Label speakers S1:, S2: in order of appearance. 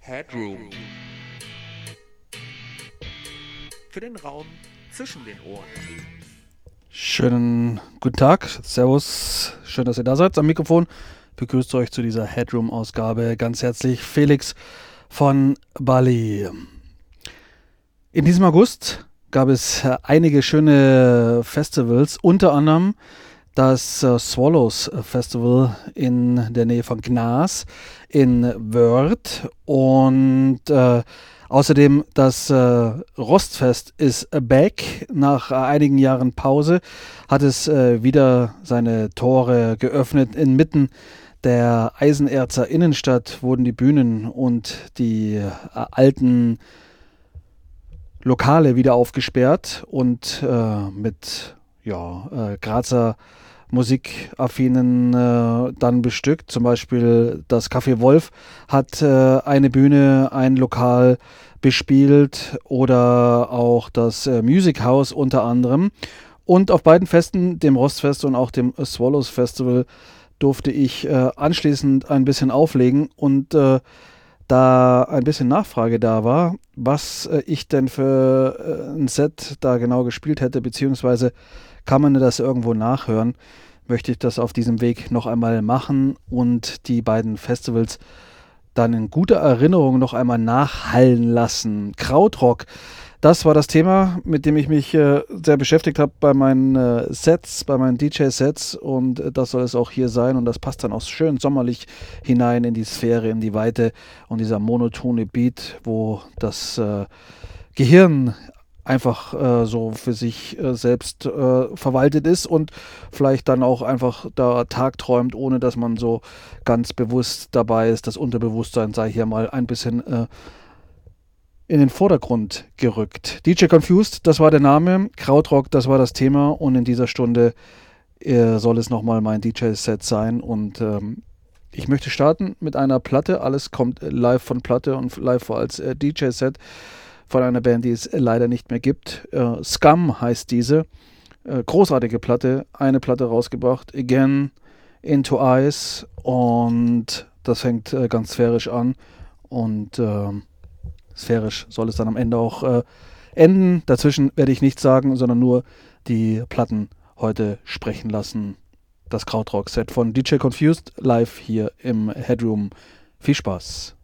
S1: Headroom. Für den Raum zwischen den Ohren.
S2: Schönen guten Tag, servus, schön, dass ihr da seid. Am Mikrofon begrüßt euch zu dieser Headroom-Ausgabe ganz herzlich Felix von Bali. In diesem August gab es einige schöne Festivals, unter anderem das Swallows Festival in der Nähe von Gnaas in Wörth und außerdem das Rostfest ist back. Nach einigen Jahren Pause hat es wieder seine Tore geöffnet. Inmitten der Eisenerzer Innenstadt wurden die Bühnen und die alten Lokale wieder aufgesperrt und mit Grazer Musikaffinen dann bestückt. Zum Beispiel das Café Wolf hat eine Bühne, ein Lokal bespielt oder auch das Music House unter anderem. Und auf beiden Festen, dem Rostfest und auch dem Swallows Festival, durfte ich anschließend ein bisschen auflegen und da ein bisschen Nachfrage da war, was ich denn für ein Set da genau gespielt hätte, beziehungsweise kann man das irgendwo nachhören, möchte ich das auf diesem Weg noch einmal machen und die beiden Festivals dann in guter Erinnerung noch einmal nachhallen lassen. Krautrock, das war das Thema, mit dem ich mich sehr beschäftigt habe bei meinen Sets, bei meinen DJ-Sets, und das soll es auch hier sein, und das passt dann auch schön sommerlich hinein in die Sphäre, in die Weite und dieser monotone Beat, wo das Gehirn einfach so für sich selbst verwaltet ist und vielleicht dann auch einfach da tagträumt, ohne dass man so ganz bewusst dabei ist. Das Unterbewusstsein sei hier mal ein bisschen in den Vordergrund gerückt. DJ Confused, das war der Name, Krautrock, das war das Thema, und in dieser Stunde soll es nochmal mein DJ-Set sein, und ich möchte starten mit einer Platte. Alles kommt live von Platte und live als DJ-Set von einer Band, die es leider nicht mehr gibt. Scum heißt diese. Großartige Platte. Eine Platte rausgebracht. Again, Into Eyes. Und das fängt ganz sphärisch an. Und sphärisch soll es dann am Ende auch enden. Dazwischen werde ich nichts sagen, sondern nur die Platten heute sprechen lassen. Das Krautrock-Set von DJ Confused live hier im Headroom. Viel Spaß.